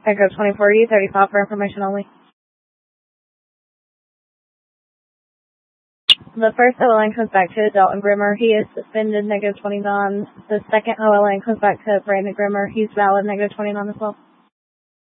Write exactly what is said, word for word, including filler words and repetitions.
Echo twenty-four E, thirty-five for information only. The first O L N comes back to Dalton Grimmer. He is suspended, negative twenty-nine. The second O L N comes back to Brandon Grimmer. He's valid, negative twenty-nine as well.